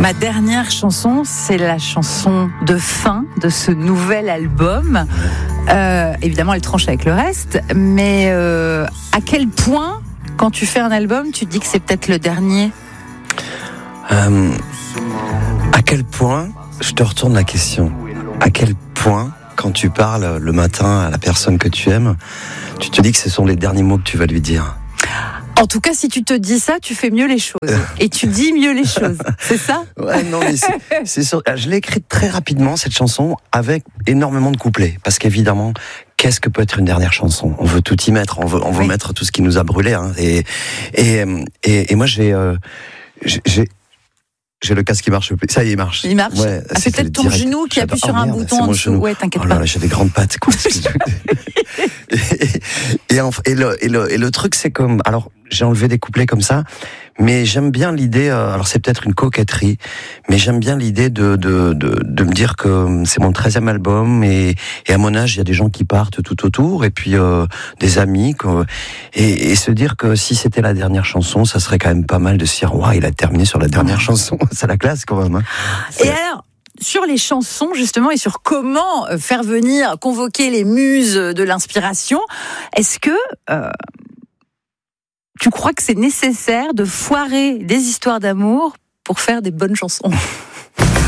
Ma dernière chanson, c'est la chanson de fin de ce nouvel album. Évidemment, elle tranche avec le reste, mais à quel point, quand tu fais un album, tu te dis que c'est peut-être le dernier ? À quel point, je te retourne la question, à quel point, quand tu parles le matin à la personne que tu aimes, tu te dis que ce sont les derniers mots que tu vas lui dire ? En tout cas, si tu te dis ça, tu fais mieux les choses. Et tu dis mieux les choses. C'est ça ? Ouais, non, mais c'est sûr. Je l'ai écrite très rapidement, cette chanson, avec énormément de couplets. Parce qu'évidemment, qu'est-ce que peut être une dernière chanson ? On veut tout y mettre. On veut mettre tout ce qui nous a brûlé. Hein. Et moi, j'ai le casque qui marche plus. Ça y est, il marche. Il marche. Ouais, c'est peut-être ton genou qui appuie sur un bouton en dessous. Ouais, t'inquiète pas. Là, j'ai des grandes pattes, quoi. et le truc, c'est comme, alors, j'ai enlevé des couplets comme ça, mais j'aime bien l'idée, alors c'est peut-être une coquetterie, mais j'aime bien l'idée de me dire que c'est mon 13e album et à mon âge, il y a des gens qui partent tout autour et puis des amis, et se dire que si c'était la dernière chanson, ça serait quand même pas mal de se dire, waouh, il a terminé sur la dernière chanson, c'est la classe quand même. Hein. Et alors, sur les chansons, justement, et sur comment faire venir, convoquer les muses de l'inspiration, est-ce que tu crois que c'est nécessaire de foirer des histoires d'amour pour faire des bonnes chansons ?